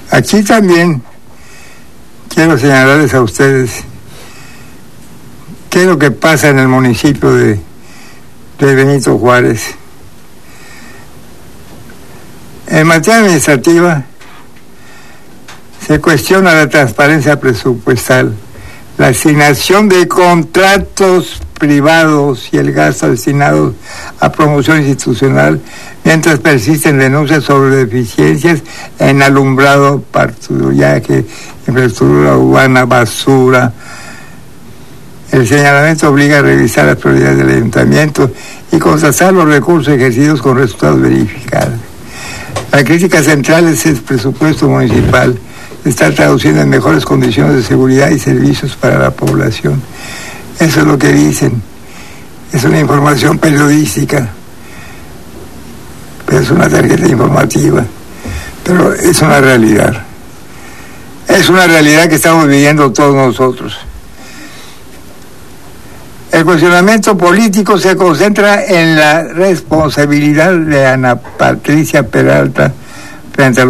Aquí también quiero señalarles a ustedes qué es lo que pasa en el municipio de Benito Juárez. En materia administrativa se cuestiona la transparencia presupuestal, la asignación de contratos privados y el gasto destinado a promoción institucional, mientras persisten denuncias sobre deficiencias en alumbrado, patrullaje, infraestructura urbana, basura. El señalamiento obliga a revisar las prioridades del ayuntamiento y contrastar los recursos ejercidos con resultados verificados. La crítica central es el presupuesto municipal. Se está traduciendo en mejores condiciones de seguridad y servicios para la población. Eso es lo que dicen. Es una información periodística, pero es una tarjeta informativa, pero es una realidad. Es una realidad que estamos viviendo todos nosotros. El cuestionamiento político se concentra en la responsabilidad de Ana Patricia Peralta frente a